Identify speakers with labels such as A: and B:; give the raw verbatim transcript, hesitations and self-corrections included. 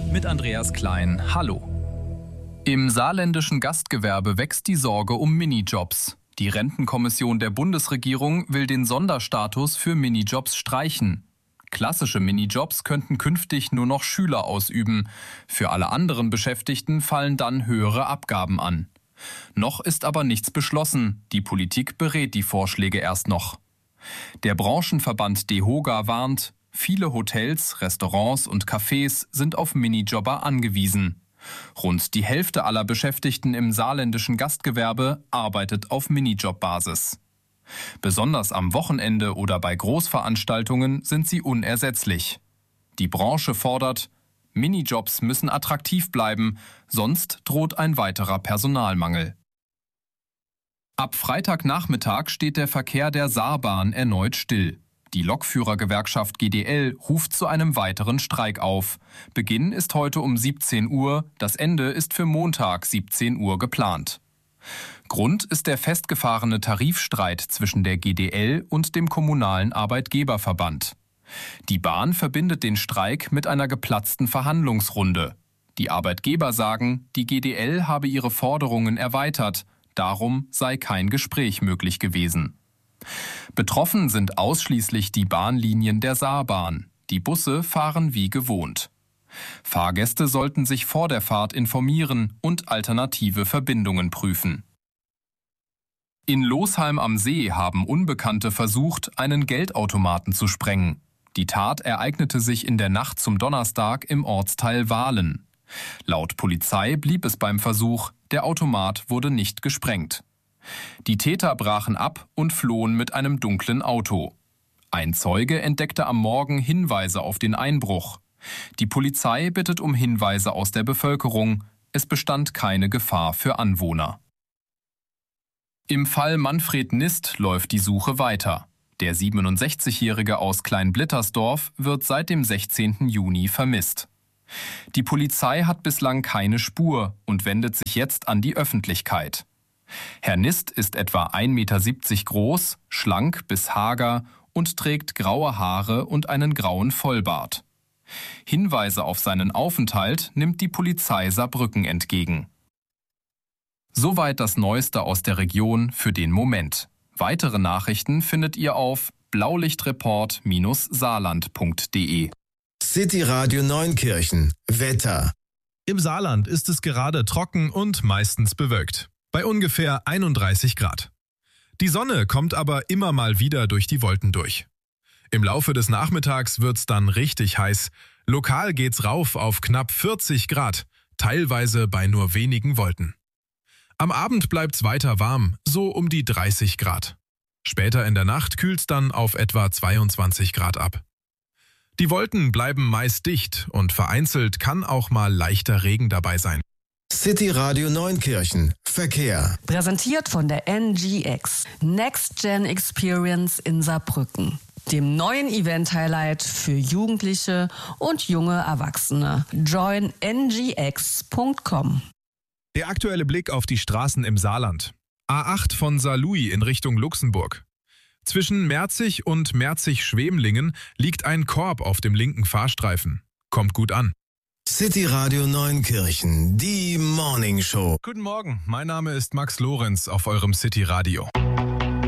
A: mit Andreas Klein. Hallo. Im saarländischen Gastgewerbe wächst die Sorge um Minijobs. Die Rentenkommission der Bundesregierung will den Sonderstatus für Minijobs streichen. Klassische Minijobs könnten künftig nur noch Schüler ausüben. Für alle anderen Beschäftigten fallen dann höhere Abgaben an. Noch ist aber nichts beschlossen. Die Politik berät die Vorschläge erst noch. Der Branchenverband DEHOGA warnt, viele Hotels, Restaurants und Cafés sind auf Minijobber angewiesen. Rund die Hälfte aller Beschäftigten im saarländischen Gastgewerbe arbeitet auf Minijobbasis. Besonders am Wochenende oder bei Großveranstaltungen sind sie unersetzlich. Die Branche fordert, Minijobs müssen attraktiv bleiben, sonst droht ein weiterer Personalmangel. Ab Freitagnachmittag steht der Verkehr der Saarbahn erneut still. Die Lokführergewerkschaft G D L ruft zu einem weiteren Streik auf. Beginn ist heute um siebzehn Uhr, das Ende ist für Montag siebzehn Uhr geplant. Grund ist der festgefahrene Tarifstreit zwischen der G D L und dem Kommunalen Arbeitgeberverband. Die Bahn verbindet den Streik mit einer geplatzten Verhandlungsrunde. Die Arbeitgeber sagen, die G D L habe ihre Forderungen erweitert, darum sei kein Gespräch möglich gewesen. Betroffen sind ausschließlich die Bahnlinien der Saarbahn. Die Busse fahren wie gewohnt. Fahrgäste sollten sich vor der Fahrt informieren und alternative Verbindungen prüfen. In Losheim am See haben Unbekannte versucht, einen Geldautomaten zu sprengen. Die Tat ereignete sich in der Nacht zum Donnerstag im Ortsteil Wahlen. Laut Polizei blieb es beim Versuch, der Automat wurde nicht gesprengt. Die Täter brachen ab und flohen mit einem dunklen Auto. Ein Zeuge entdeckte am Morgen Hinweise auf den Einbruch. Die Polizei bittet um Hinweise aus der Bevölkerung. Es bestand keine Gefahr für Anwohner. Im Fall Manfred Nist läuft die Suche weiter. Der siebenundsechzigjährige aus Kleinblittersdorf wird seit dem sechzehnten Juni vermisst. Die Polizei hat bislang keine Spur und wendet sich jetzt an die Öffentlichkeit. Herr Nist ist etwa ein Meter siebzig groß, schlank bis hager und trägt graue Haare und einen grauen Vollbart. Hinweise auf seinen Aufenthalt nimmt die Polizei Saarbrücken entgegen. Soweit das Neueste aus der Region für den Moment. Weitere Nachrichten findet ihr auf blaulichtreport Bindestrich saarland Punkt de.
B: City Radio Neunkirchen. Wetter.
C: Im Saarland ist es gerade trocken und meistens bewölkt. Bei ungefähr einunddreißig Grad. Die Sonne kommt aber immer mal wieder durch die Wolken durch. Im Laufe des Nachmittags wird's dann richtig heiß. Lokal geht's rauf auf knapp vierzig Grad, teilweise bei nur wenigen Wolken. Am Abend bleibt's weiter warm, so um die dreißig Grad. Später in der Nacht kühlt's dann auf etwa zweiundzwanzig Grad ab. Die Wolken bleiben meist dicht und vereinzelt kann auch mal leichter Regen dabei sein.
B: City Radio Neunkirchen. Verkehr.
D: Präsentiert von der N G X. Next Gen Experience in Saarbrücken. Dem neuen Event-Highlight für Jugendliche und junge Erwachsene. join n g x punkt com.
C: Der aktuelle Blick auf die Straßen im Saarland. A acht von Saarlouis in Richtung Luxemburg. Zwischen Merzig und Merzig-Schwemlingen liegt ein Korb auf dem linken Fahrstreifen. Kommt gut an.
B: City Radio Neunkirchen, die Morning Show.
C: Guten Morgen, mein Name ist Max Lorenz auf eurem City Radio.